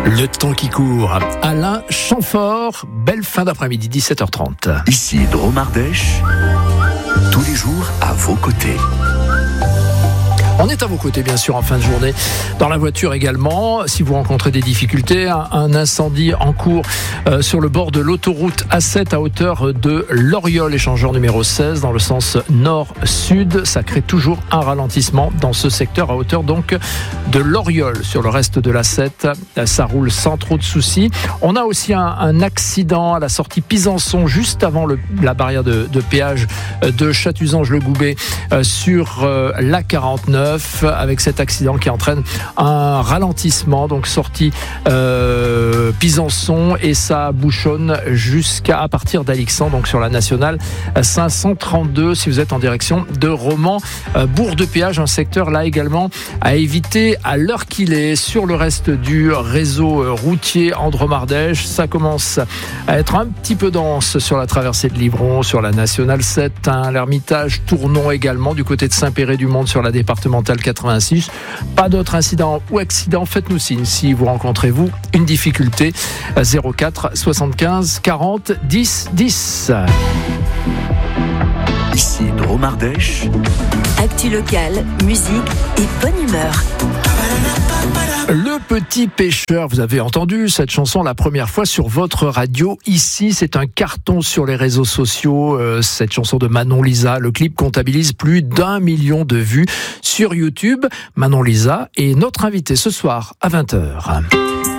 Le temps qui court. Alain Chamfort, belle fin d'après-midi, 17h30. Ici Dromardèche, tous les jours à vos côtés. On est à vos côtés, bien sûr, en fin de journée. Dans la voiture également, si vous rencontrez des difficultés, un incendie en cours sur le bord de l'autoroute A7 à hauteur de Loriol, échangeur numéro 16, dans le sens nord-sud. Ça crée toujours un ralentissement dans ce secteur à hauteur donc de Loriol. Sur le reste de l'A7, ça roule sans trop de soucis. On a aussi un accident à la sortie Pisançon, juste avant la barrière de péage de Chatuzange-le-Goubet sur l'A49. Avec cet accident qui entraîne un ralentissement, donc sortie Pisançon, et ça bouchonne jusqu'à partir d'Alixan, donc sur la nationale 532 si vous êtes en direction de Romans. Bourg de péage, un secteur là également à éviter à l'heure qu'il est. Sur le reste du réseau routier en Dromardèche, ça commence à être un petit peu dense sur la traversée de Livron, sur la nationale 7, l'Ermitage, Tournon également, du côté de Saint-Péray-du-Mont sur la départementale 86. Pas d'autres incidents ou accidents, faites-nous signe si vous rencontrez une difficulté. 04 75 40 10 10. Ici Dromardèche. Actu locale, musique et bonne humeur. Le petit pêcheur, vous avez entendu cette chanson la première fois sur votre radio. Ici, c'est un carton sur les réseaux sociaux. Cette chanson de Manon Lisa, le clip comptabilise plus d'1 million de vues sur YouTube. Manon Lisa est notre invitée ce soir à 20h.